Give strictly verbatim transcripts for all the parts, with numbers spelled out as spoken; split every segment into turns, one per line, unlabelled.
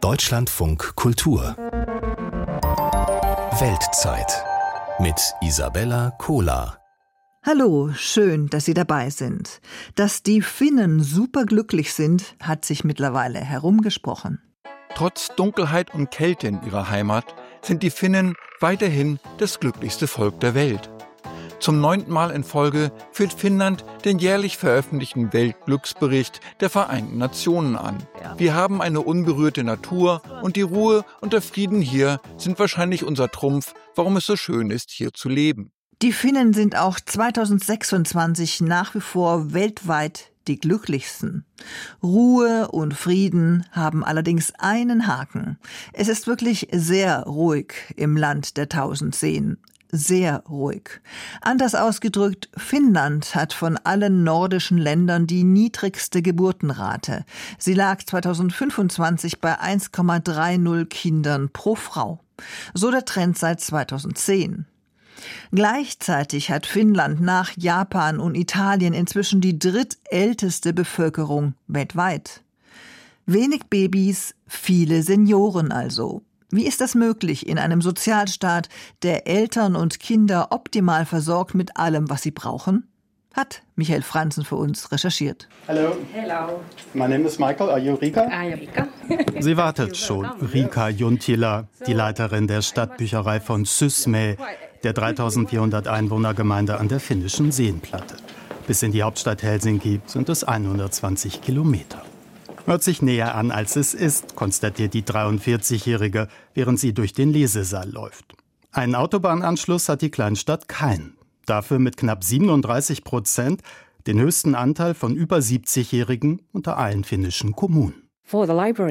Deutschlandfunk Kultur Weltzeit mit Isabella Kohler.
Hallo, schön, dass Sie dabei sind. Dass die Finnen superglücklich sind, hat sich mittlerweile herumgesprochen.
Trotz Dunkelheit und Kälte in ihrer Heimat sind die Finnen weiterhin das glücklichste Volk der Welt. Zum neunten Mal in Folge führt Finnland den jährlich veröffentlichten Weltglücksbericht der Vereinten Nationen an. Wir haben eine unberührte Natur und die Ruhe und der Frieden hier sind wahrscheinlich unser Trumpf, warum es so schön ist, hier zu leben.
Die Finnen sind auch zweitausendsechsundzwanzig nach wie vor weltweit die glücklichsten. Ruhe und Frieden haben allerdings einen Haken. Es ist wirklich sehr ruhig im Land der tausend Seen. Sehr ruhig. Anders ausgedrückt, Finnland hat von allen nordischen Ländern die niedrigste Geburtenrate. Sie lag zweitausendfünfundzwanzig bei eins Komma dreißig Kindern pro Frau. So der Trend seit zweitausendzehn. Gleichzeitig hat Finnland nach Japan und Italien inzwischen die drittälteste Bevölkerung weltweit. Wenig Babys, viele Senioren also. Wie ist das möglich in einem Sozialstaat, der Eltern und Kinder optimal versorgt mit allem, was sie brauchen? Hat Michael Franzen für uns recherchiert.
Hello. Hello. My name is Michael. Are you Rika?
I am Rika.
Sie wartet schon. Rika Juntila, die Leiterin der Stadtbücherei von Sysmä, der dreitausendvierhundert Einwohnergemeinde an der finnischen Seenplatte. Bis in die Hauptstadt Helsinki sind es hundertzwanzig Kilometer. Hört sich näher an, als es ist, konstatiert die dreiundvierzigjährige, während sie durch den Lesesaal läuft. Einen Autobahnanschluss hat die Kleinstadt keinen. Dafür mit knapp siebenunddreißig Prozent den höchsten Anteil von über siebzigjährigen unter allen finnischen Kommunen.
Für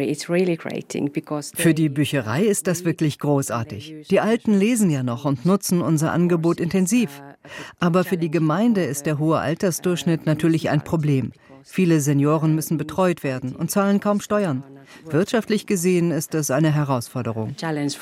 die Bücherei ist das wirklich großartig. Die Alten lesen ja noch und nutzen unser Angebot intensiv. Aber für die Gemeinde ist der hohe Altersdurchschnitt natürlich ein Problem. Viele Senioren müssen betreut werden und zahlen kaum Steuern. Wirtschaftlich gesehen ist das eine Herausforderung.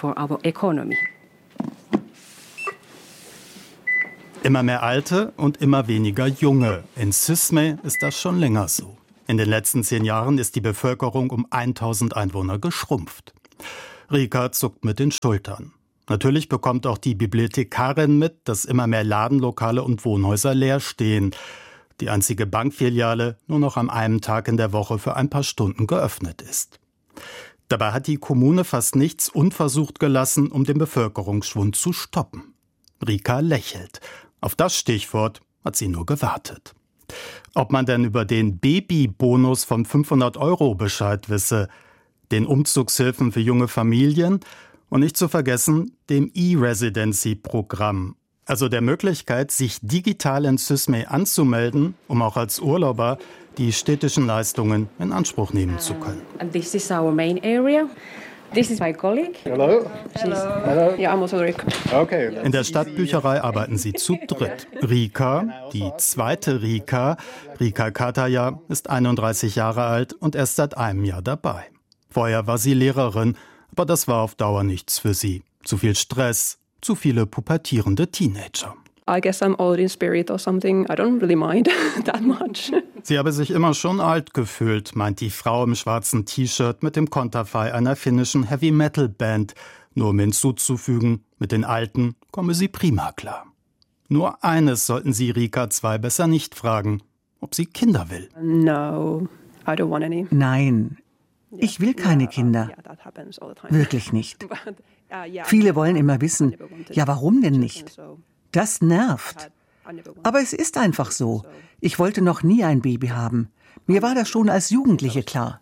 Immer mehr Alte und immer weniger Junge. In Sysmä ist das schon länger so. In den letzten zehn Jahren ist die Bevölkerung um tausend Einwohner geschrumpft. Rika zuckt mit den Schultern. Natürlich bekommt auch die Bibliothekarin mit, dass immer mehr Ladenlokale und Wohnhäuser leer stehen. Die einzige Bankfiliale nur noch an einem Tag in der Woche für ein paar Stunden geöffnet ist. Dabei hat die Kommune fast nichts unversucht gelassen, um den Bevölkerungsschwund zu stoppen. Rika lächelt. Auf das Stichwort hat sie nur gewartet. Ob man denn über den Babybonus von fünfhundert Euro Bescheid wisse, den Umzugshilfen für junge Familien und nicht zu vergessen dem E-Residency-Programm, also der Möglichkeit, sich digital in Sysmä anzumelden, um auch als Urlauber die städtischen Leistungen in Anspruch nehmen zu können.
And this is our main area. This is my colleague.
Hello.
Hello. Hello. Yeah, I'm also Rika.
Okay.
In der Stadtbücherei arbeiten sie zu dritt. Rika, die zweite Rika, Rika Kataja, ist einunddreißig Jahre alt und erst seit einem Jahr dabei. Vorher war sie Lehrerin, aber das war auf Dauer nichts für sie. Zu viel Stress, zu viele pubertierende Teenager.
I guess I'm old in spirit or something. I don't really mind that much.
Sie habe sich immer schon alt gefühlt, meint die Frau im schwarzen T-Shirt mit dem Konterfei einer finnischen Heavy-Metal-Band. Nur um hinzuzufügen, mit den Alten komme sie prima klar. Nur eines sollten Sie Rika zwei besser nicht fragen, ob sie Kinder will.
No, I don't want any.
Nein, ich will keine Kinder. Wirklich nicht. Viele wollen immer wissen, ja, warum denn nicht? Das nervt. Aber es ist einfach so. Ich wollte noch nie ein Baby haben. Mir war das schon als Jugendliche klar.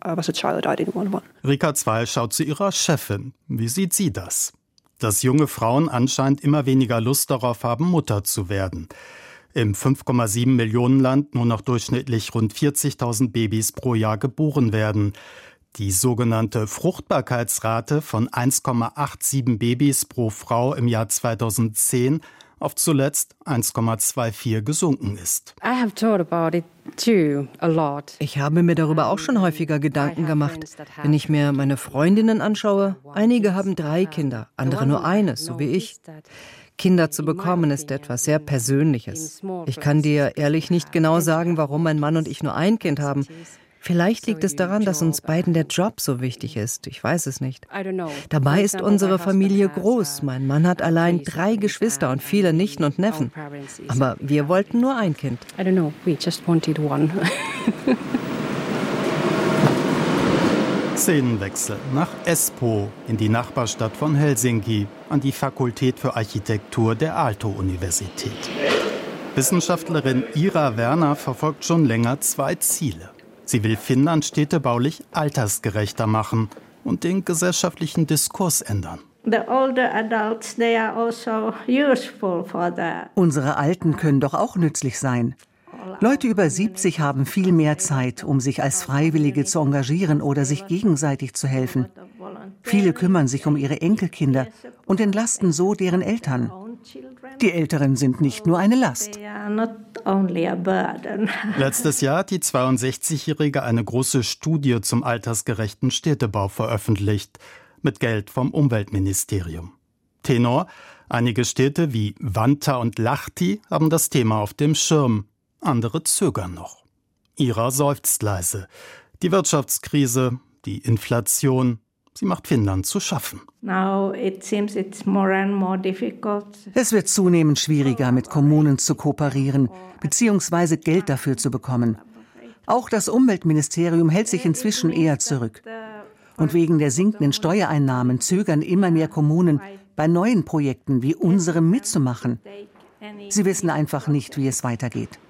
Rika zwei schaut zu ihrer Chefin. Wie sieht sie das? Dass junge Frauen anscheinend immer weniger Lust darauf haben, Mutter zu werden. Im fünf Komma sieben Millionen Land nur noch durchschnittlich rund vierzigtausend Babys pro Jahr geboren werden. Die sogenannte Fruchtbarkeitsrate von eins Komma siebenundachtzig Babys pro Frau im Jahr zweitausendzehn auf zuletzt eins Komma vierundzwanzig gesunken ist.
Ich habe mir darüber auch schon häufiger Gedanken gemacht. Wenn ich mir meine Freundinnen anschaue, einige haben drei Kinder, andere nur eines, so wie ich. Kinder zu bekommen ist etwas sehr Persönliches. Ich kann dir ehrlich nicht genau sagen, warum mein Mann und ich nur ein Kind haben. Vielleicht liegt es daran, dass uns beiden der Job so wichtig ist. Ich weiß es nicht. Dabei ist unsere Familie groß. Mein Mann hat allein drei Geschwister und viele Nichten und Neffen. Aber wir wollten nur ein Kind.
I don't know, we just wanted one.
Szenenwechsel nach Espoo in die Nachbarstadt von Helsinki an die Fakultät für Architektur der Aalto-Universität. Wissenschaftlerin Ira Werner verfolgt schon länger zwei Ziele. Sie will Finnland städtebaulich altersgerechter machen und den gesellschaftlichen Diskurs ändern.
Unsere Alten können doch auch nützlich sein. Leute über siebzig haben viel mehr Zeit, um sich als Freiwillige zu engagieren oder sich gegenseitig zu helfen. Viele kümmern sich um ihre Enkelkinder und entlasten so deren Eltern. Die Älteren sind nicht nur eine Last.
Letztes Jahr hat die zweiundsechzigjährige eine große Studie zum altersgerechten Städtebau veröffentlicht, mit Geld vom Umweltministerium. Tenor: Einige Städte wie Vantaa und Lahti haben das Thema auf dem Schirm. Andere zögern noch. Ira seufzt leise. Die Wirtschaftskrise, die Inflation, sie macht Finnland zu schaffen.
Es wird zunehmend schwieriger, mit Kommunen zu kooperieren bzw. Geld dafür zu bekommen. Auch das Umweltministerium hält sich inzwischen eher zurück. Und wegen der sinkenden Steuereinnahmen zögern immer mehr Kommunen, bei neuen Projekten wie unserem mitzumachen. Sie wissen einfach nicht, wie es weitergeht.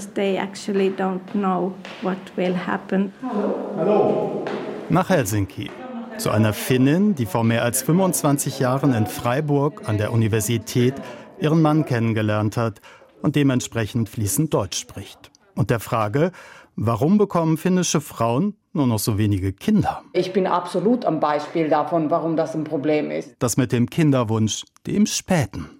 Nach Helsinki. Zu einer Finnin, die vor mehr als fünfundzwanzig Jahren in Freiburg an der Universität ihren Mann kennengelernt hat und dementsprechend fließend Deutsch spricht. Und der Frage, warum bekommen finnische Frauen nur noch so wenige Kinder?
Ich bin absolut am Beispiel davon, warum das ein Problem ist.
Das mit dem Kinderwunsch, dem späten.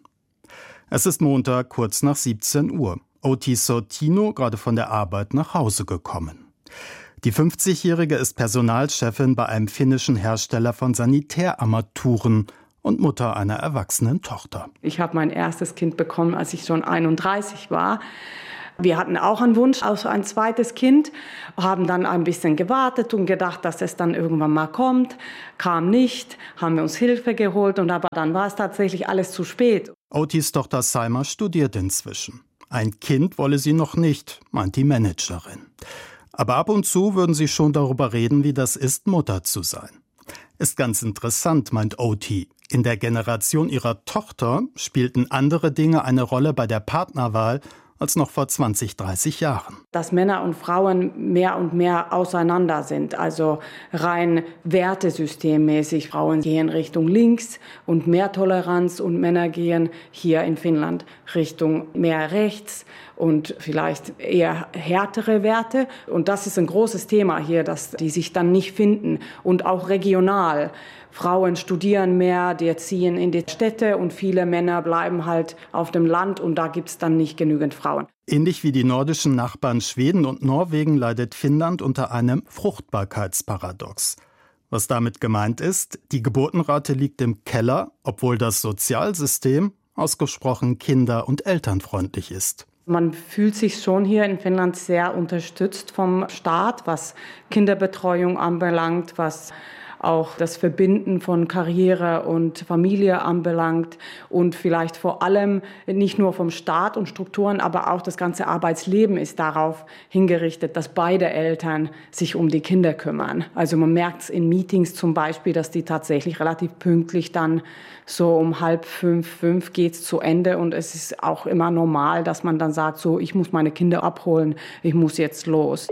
Es ist Montag, kurz nach siebzehn Uhr. Outi Sortino gerade von der Arbeit nach Hause gekommen. Die fünfzigjährige ist Personalchefin bei einem finnischen Hersteller von Sanitärarmaturen und Mutter einer erwachsenen Tochter.
Ich habe mein erstes Kind bekommen, als ich schon einunddreißig war. Wir hatten auch einen Wunsch auf ein zweites Kind, haben dann ein bisschen gewartet und gedacht, dass es dann irgendwann mal kommt. Kam nicht, haben wir uns Hilfe geholt und aber dann war es tatsächlich alles zu spät.
Outis Tochter Saima studiert inzwischen. Ein Kind wolle sie noch nicht, meint die Managerin. Aber ab und zu würden sie schon darüber reden, wie das ist, Mutter zu sein. Ist ganz interessant, meint Outi. In der Generation ihrer Tochter spielten andere Dinge eine Rolle bei der Partnerwahl als noch vor zwanzig, dreißig Jahren.
Dass Männer und Frauen mehr und mehr auseinander sind, also rein wertesystemmäßig. Frauen gehen Richtung links und mehr Toleranz und Männer gehen hier in Finnland Richtung mehr rechts und vielleicht eher härtere Werte. Und das ist ein großes Thema hier, dass die sich dann nicht finden und auch regional. Frauen studieren mehr, die ziehen in die Städte und viele Männer bleiben halt auf dem Land und da gibt es dann nicht genügend Frauen.
Ähnlich wie die nordischen Nachbarn Schweden und Norwegen leidet Finnland unter einem Fruchtbarkeitsparadox. Was damit gemeint ist, die Geburtenrate liegt im Keller, obwohl das Sozialsystem ausgesprochen kinder- und elternfreundlich ist.
Man fühlt sich schon hier in Finnland sehr unterstützt vom Staat, was Kinderbetreuung anbelangt, was auch das Verbinden von Karriere und Familie anbelangt und vielleicht vor allem nicht nur vom Staat und Strukturen, aber auch das ganze Arbeitsleben ist darauf hingerichtet, dass beide Eltern sich um die Kinder kümmern. Also man merkt es in Meetings zum Beispiel, dass die tatsächlich relativ pünktlich dann so um halb fünf, fünf geht's zu Ende und es ist auch immer normal, dass man dann sagt, so ich muss meine Kinder abholen, ich muss jetzt los.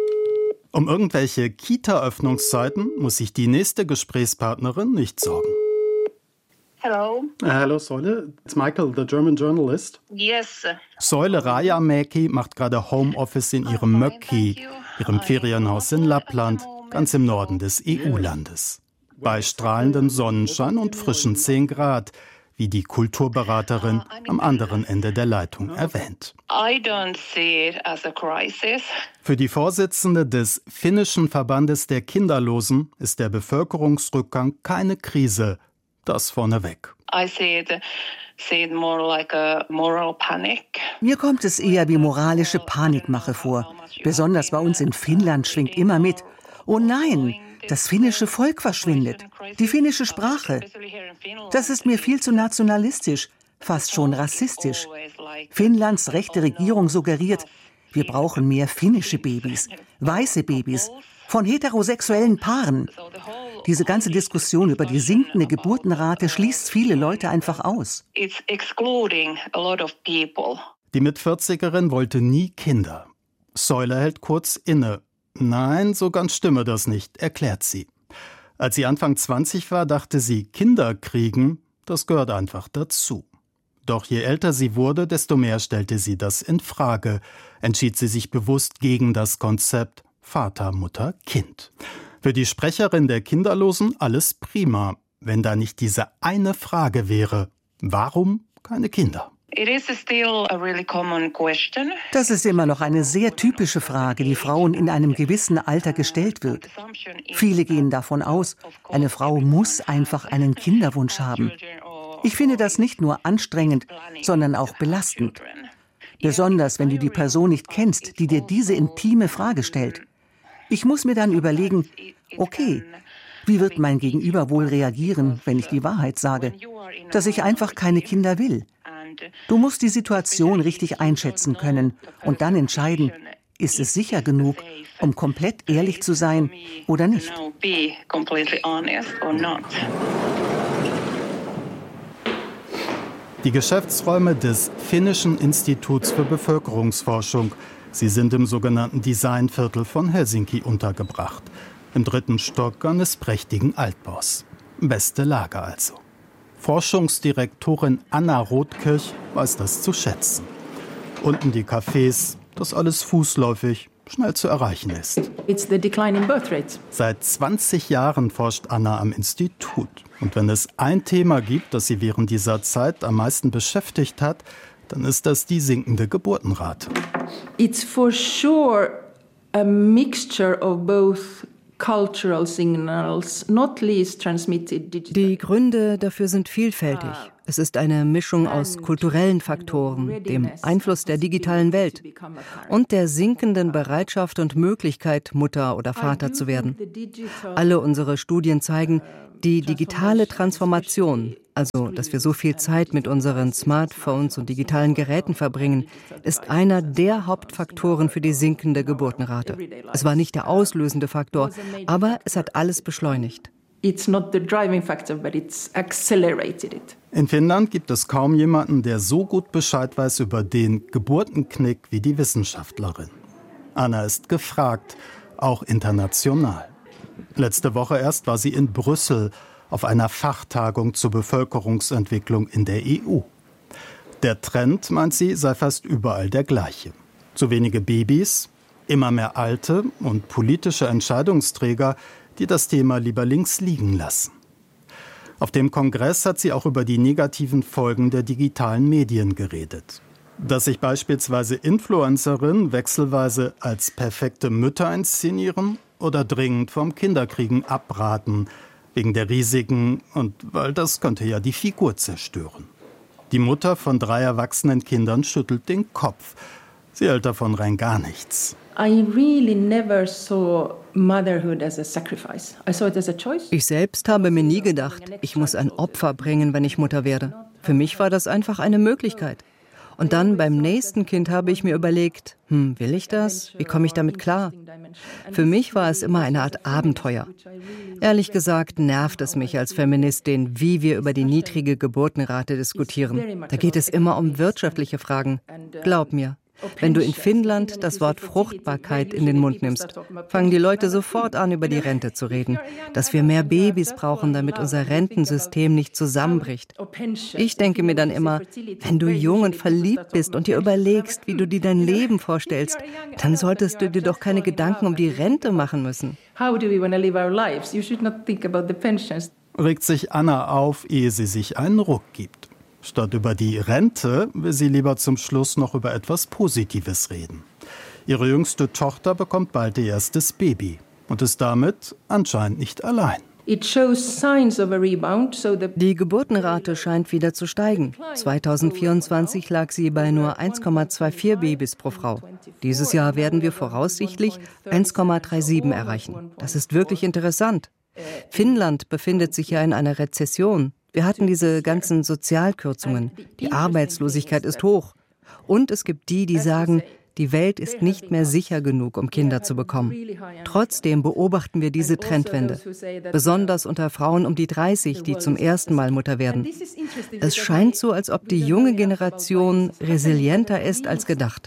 Um irgendwelche Kita-Öffnungszeiten muss sich die nächste Gesprächspartnerin nicht sorgen.
Hello.
Uh, hello, Soile. It's Michael, the German journalist.
Yes.
Soile Rajamäki macht gerade Homeoffice in ihrem Mökki, ihrem Ferienhaus in Lappland, ganz im Norden des E U-Landes. Bei strahlendem Sonnenschein und frischen zehn Grad, wie die Kulturberaterin am anderen Ende der Leitung erwähnt.
I don't see it as a crisis.
Für die Vorsitzende des finnischen Verbandes der Kinderlosen ist der Bevölkerungsrückgang keine Krise. Das vorneweg.
I see it, see it more like a moral panic.
Mir kommt es eher wie moralische Panikmache vor. Besonders bei uns in Finnland schwingt immer mit: Oh nein, das finnische Volk verschwindet, die finnische Sprache. Das ist mir viel zu nationalistisch, fast schon rassistisch. Finnlands rechte Regierung suggeriert, wir brauchen mehr finnische Babys, weiße Babys, von heterosexuellen Paaren. Diese ganze Diskussion über die sinkende Geburtenrate schließt viele Leute einfach aus.
Die Mitvierzigerin wollte nie Kinder. Soile hält kurz inne. Nein, so ganz stimme das nicht, erklärt sie. Als sie Anfang zwanzig war, dachte sie, Kinder kriegen, das gehört einfach dazu. Doch je älter sie wurde, desto mehr stellte sie das in Frage, entschied sie sich bewusst gegen das Konzept Vater, Mutter, Kind. Für die Sprecherin der Kinderlosen alles prima, wenn da nicht diese eine Frage wäre: Warum keine Kinder?
Das ist immer noch eine sehr typische Frage, die Frauen in einem gewissen Alter gestellt wird. Viele gehen davon aus, eine Frau muss einfach einen Kinderwunsch haben. Ich finde das nicht nur anstrengend, sondern auch belastend. Besonders, wenn du die Person nicht kennst, die dir diese intime Frage stellt. Ich muss mir dann überlegen, okay, wie wird mein Gegenüber wohl reagieren, wenn ich die Wahrheit sage, dass ich einfach keine Kinder will? Du musst die Situation richtig einschätzen können und dann entscheiden, ist es sicher genug, um komplett ehrlich zu sein oder nicht.
Die Geschäftsräume des Finnischen Instituts für Bevölkerungsforschung. Sie sind im sogenannten Designviertel von Helsinki untergebracht. Im dritten Stock eines prächtigen Altbaus. Beste Lage also. Forschungsdirektorin Anna Rothkirch weiß das zu schätzen. Unten die Cafés, das alles fußläufig, schnell zu erreichen ist.
It's the decline in birth rates.
Seit zwanzig Jahren forscht Anna am Institut. Und wenn es ein Thema gibt, das sie während dieser Zeit am meisten beschäftigt hat, dann ist das die sinkende Geburtenrate.
It's for sure a mixture of both cultural signals, not least transmitted digitally.
Die Gründe dafür sind vielfältig. Es ist eine Mischung aus kulturellen Faktoren, dem Einfluss der digitalen Welt und der sinkenden Bereitschaft und Möglichkeit, Mutter oder Vater zu werden. Alle unsere Studien zeigen, die digitale Transformation, also dass wir so viel Zeit mit unseren Smartphones und digitalen Geräten verbringen, ist einer der Hauptfaktoren für die sinkende Geburtenrate. Es war nicht der auslösende Faktor, aber es hat alles beschleunigt.
It's not the driving factor, but it's accelerated it.
In Finnland gibt es kaum jemanden, der so gut Bescheid weiß über den Geburtenknick wie die Wissenschaftlerin. Anna ist gefragt, auch international. Letzte Woche erst war sie in Brüssel auf einer Fachtagung zur Bevölkerungsentwicklung in der E U. Der Trend, meint sie, sei fast überall der gleiche. Zu wenige Babys, immer mehr Alte und politische Entscheidungsträger, die das Thema lieber links liegen lassen. Auf dem Kongress hat sie auch über die negativen Folgen der digitalen Medien geredet. Dass sich beispielsweise Influencerinnen wechselweise als perfekte Mütter inszenieren oder dringend vom Kinderkriegen abraten, wegen der Risiken und weil das könnte ja die Figur zerstören. Die Mutter von drei erwachsenen Kindern schüttelt den Kopf. Sie hält davon rein gar nichts.
I really never saw motherhood as a sacrifice. I saw it as a choice.
Ich selbst habe mir nie gedacht, ich muss ein Opfer bringen, wenn ich Mutter werde. Für mich war das einfach eine Möglichkeit. Und dann beim nächsten Kind habe ich mir überlegt, hm, will ich das? Wie komme ich damit klar? Für mich war es immer eine Art Abenteuer. Ehrlich gesagt nervt es mich als Feministin, wie wir über die niedrige Geburtenrate diskutieren. Da geht es immer um wirtschaftliche Fragen. Glaub mir. Wenn du in Finnland das Wort Fruchtbarkeit in den Mund nimmst, fangen die Leute sofort an, über die Rente zu reden. Dass wir mehr Babys brauchen, damit unser Rentensystem nicht zusammenbricht. Ich denke mir dann immer, wenn du jung und verliebt bist und dir überlegst, wie du dir dein Leben vorstellst, dann solltest du dir doch keine Gedanken um die Rente machen müssen.
Regt sich Anna auf, ehe sie sich einen Ruck gibt. Statt über die Rente will sie lieber zum Schluss noch über etwas Positives reden. Ihre jüngste Tochter bekommt bald ihr erstes Baby und ist damit anscheinend nicht allein.
Die Geburtenrate scheint wieder zu steigen. zweitausendvierundzwanzig lag sie bei nur eins Komma vierundzwanzig Babys pro Frau. Dieses Jahr werden wir voraussichtlich eins Komma siebenunddreißig erreichen. Das ist wirklich interessant. Finnland befindet sich ja in einer Rezession. Wir hatten diese ganzen Sozialkürzungen. Die Arbeitslosigkeit ist hoch. Und es gibt die, die sagen, die Welt ist nicht mehr sicher genug, um Kinder zu bekommen. Trotzdem beobachten wir diese Trendwende, besonders unter Frauen um die dreißig, die zum ersten Mal Mutter werden. Es scheint so, als ob die junge Generation resilienter ist als gedacht.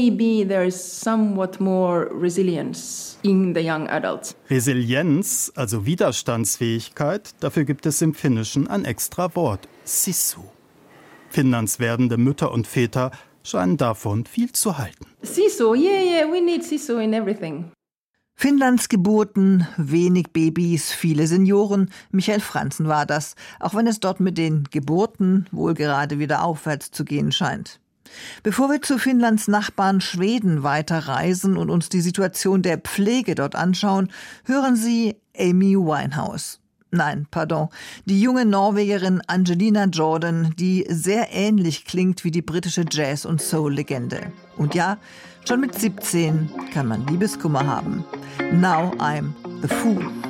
Resilienz, also Widerstandsfähigkeit, dafür gibt es im Finnischen ein extra Wort, Sisu. Finnlands werdende Mütter und Väter scheinen davon viel zu halten.
Sisu, yeah, yeah, we need Sisu in everything.
Finnlands Geburten, wenig Babys, viele Senioren. Michael Franzen war das, auch wenn es dort mit den Geburten wohl gerade wieder aufwärts zu gehen scheint. Bevor wir zu Finnlands Nachbarn Schweden weiterreisen und uns die Situation der Pflege dort anschauen, hören Sie Amy Winehouse. Nein, pardon, die junge Norwegerin Angelina Jordan, die sehr ähnlich klingt wie die britische Jazz- und Soul-Legende. Und ja, schon mit siebzehn kann man Liebeskummer haben. Now I'm the Fool.